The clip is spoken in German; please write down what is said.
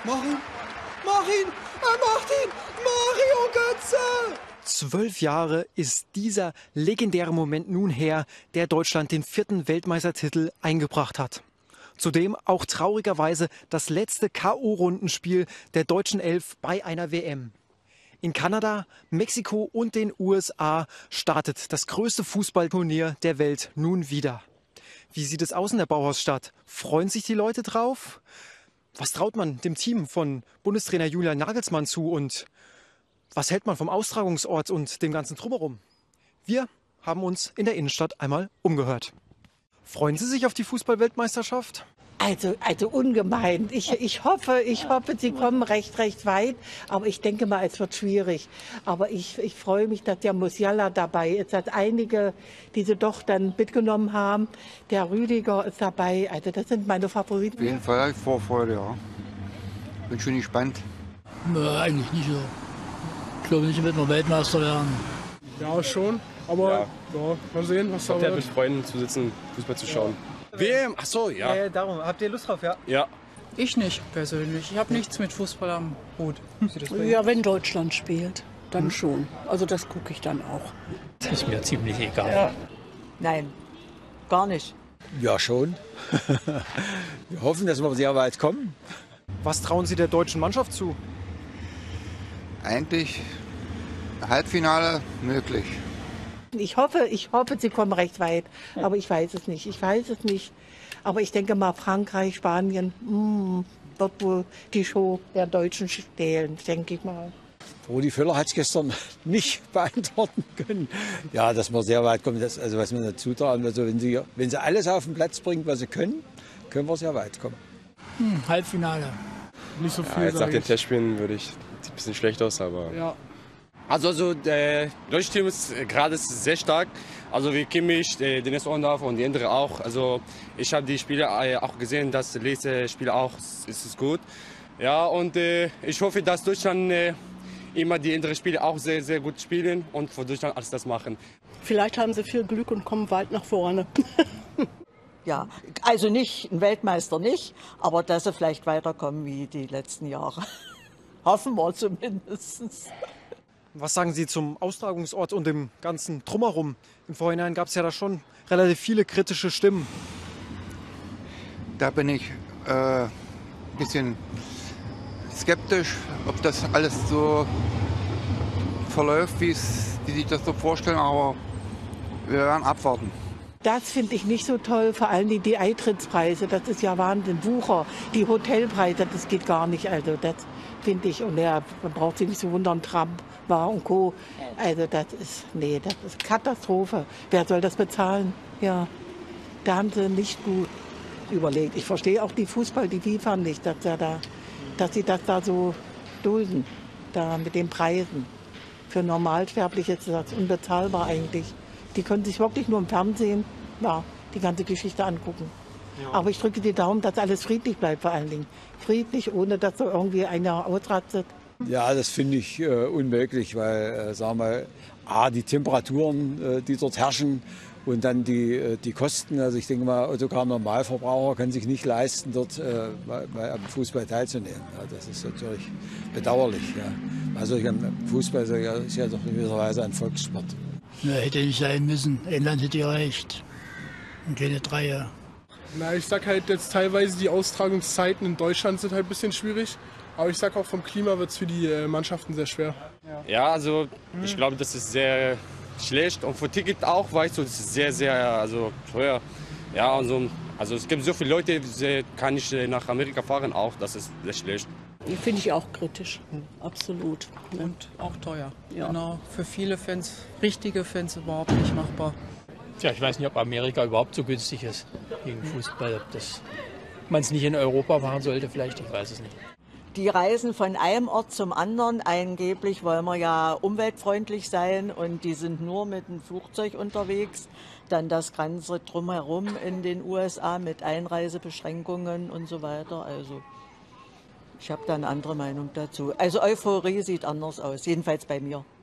Mach ihn! Er macht ihn! Mario Götze! 12 Jahre ist dieser legendäre Moment nun her, der Deutschland den 4. Weltmeistertitel eingebracht hat. Zudem auch traurigerweise das letzte K.O.-Rundenspiel der deutschen Elf bei einer WM. In Kanada, Mexiko und den USA startet das größte Fußballturnier der Welt nun wieder. Wie sieht es aus in der Bauhausstadt? Freuen sich die Leute drauf? Was traut man dem Team von Bundestrainer Julian Nagelsmann zu und was hält man vom Austragungsort und dem ganzen Drumherum? Wir haben uns in der Innenstadt einmal umgehört. Freuen Sie sich auf die Fußball-Weltmeisterschaft? Also ungemein. Ich hoffe, sie kommen recht weit. Aber ich denke mal, es wird schwierig. Aber ich freue mich, dass der Musiala dabei ist. Dass einige, die sie doch dann mitgenommen haben. Der Rüdiger ist dabei. Also das sind meine Favoriten. Auf jeden Fall Vorfreude, ja. Bin schon gespannt. Eigentlich nicht so. Ich glaube nicht, wird wir Weltmeister werden. Ja, schon. Aber ja, mal sehen, was da wird. Mit Freunden zu sitzen, Fußball zu schauen. WM? Ach so, ja. Ja, darum. Habt ihr Lust drauf, ja? Ja. Ich nicht persönlich. Ich habe nichts mit Fußball am Hut. Ja, wenn Deutschland spielt, dann schon. Also das gucke ich dann auch. Das ist mir ziemlich egal. Ja. Nein, gar nicht. Ja, schon. Wir hoffen, dass wir sehr weit kommen. Was trauen Sie der deutschen Mannschaft zu? Eigentlich Halbfinale möglich. Ich hoffe, sie kommen recht weit. Aber ich weiß es nicht. Aber ich denke mal, Frankreich, Spanien, wird wohl die Show der Deutschen stehlen, denke ich mal. Rudi Völler hat es gestern nicht beantworten können. Ja, dass wir sehr weit kommen, also was wir dazu trauen. Also wenn sie alles auf den Platz bringen, was sie können wir sehr weit kommen. Halbfinale. Nicht so viel. Ja, jetzt nach den Testspielen sieht ein bisschen schlecht aus, aber. Ja. Also das deutsche Team ist gerade sehr stark. Also wie Kimmich, Dennis Ondorf und die anderen auch. Also ich habe die Spiele auch gesehen, das letzte Spiel auch ist gut. Ja, und ich hoffe, dass Deutschland immer die anderen Spiele auch sehr, sehr gut spielen und für Deutschland alles das machen. Vielleicht haben sie viel Glück und kommen weit nach vorne. Ja, also nicht ein Weltmeister nicht, aber dass sie vielleicht weiterkommen wie die letzten Jahre. Hoffen wir zumindest. Was sagen Sie zum Austragungsort und dem ganzen Drumherum? Im Vorhinein gab es ja da schon relativ viele kritische Stimmen. Da bin ich ein bisschen skeptisch, ob das alles so verläuft, wie sich das so vorstellen, aber wir werden abwarten. Das finde ich nicht so toll, vor allem die Eintrittspreise, das ist ja Wahnsinn, Wucher, die Hotelpreise, das geht gar nicht, also das finde ich, und ja, man braucht sich nicht so wundern, Trump war und Co., also das ist Katastrophe, wer soll das bezahlen? Ja, da haben sie nicht gut überlegt. Ich verstehe auch die FIFA nicht, dass sie das da so dulden, da mit den Preisen. Für Normalsterbliche ist das unbezahlbar eigentlich. Die können sich wirklich nur im Fernsehen die ganze Geschichte angucken. Ja. Aber ich drücke die Daumen, dass alles friedlich bleibt vor allen Dingen. Friedlich, ohne dass so irgendwie einer ausrastet. Ja, das finde ich unmöglich, weil, sagen wir, die Temperaturen, die dort herrschen und dann die Kosten. Also ich denke mal, sogar ein Normalverbraucher kann sich nicht leisten, dort am Fußball teilzunehmen. Ja, das ist natürlich bedauerlich. Ja. Also Fußball ist ja doch in gewisser Weise ein Volkssport. Ja, hätte nicht sein müssen. England hätte gereicht. Und keine 3. Na, ich sag halt jetzt teilweise, die Austragungszeiten in Deutschland sind halt ein bisschen schwierig. Aber ich sag auch, vom Klima wird es für die Mannschaften sehr schwer. Ja, also ich glaube, das ist sehr schlecht. Und für Ticket auch, weißt du, das ist sehr, sehr teuer. Ja, also es gibt so viele Leute, die kann nicht nach Amerika fahren auch. Das ist sehr schlecht. Finde ich auch kritisch, absolut. Und auch teuer. Ja. Genau, für viele Fans, richtige Fans überhaupt nicht machbar. Tja, ich weiß nicht, ob Amerika überhaupt so günstig ist gegen Fußball. Ob man es nicht in Europa machen sollte, vielleicht, ich weiß es nicht. Die reisen von einem Ort zum anderen. Angeblich wollen wir ja umweltfreundlich sein und die sind nur mit dem Flugzeug unterwegs. Dann das Ganze drumherum in den USA mit Einreisebeschränkungen und so weiter. Also ich habe da eine andere Meinung dazu. Also Euphorie sieht anders aus, jedenfalls bei mir.